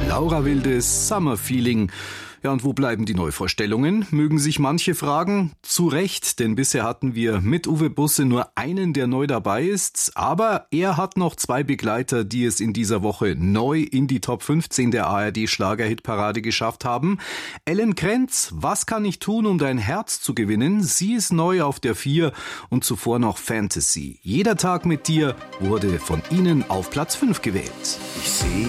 Laura Wildes Summer Feeling. Ja, und wo bleiben die Neuvorstellungen? Mögen sich manche fragen. Zu Recht, denn bisher hatten wir mit Uwe Busse nur einen, der neu dabei ist. Aber er hat noch zwei Begleiter, die es in dieser Woche neu in die Top 15 der ARD-Schlager-Hitparade geschafft haben. Ellen Krenz, Was kann ich tun, um dein Herz zu gewinnen? Sie ist neu auf der 4 und zuvor noch Fantasy. Jeder Tag mit dir wurde von ihnen auf Platz 5 gewählt. Ich sehe